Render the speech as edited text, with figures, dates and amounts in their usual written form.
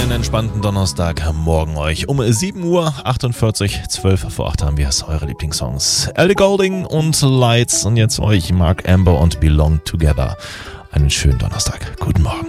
schönen, entspannten Donnerstagmorgen euch. Um 7:48 Uhr, 12 vor 8 haben wir es, eure Lieblingssongs. Ellie Goulding und Lights und jetzt euch Mark Amber und Belong Together. Einen schönen Donnerstag. Guten Morgen.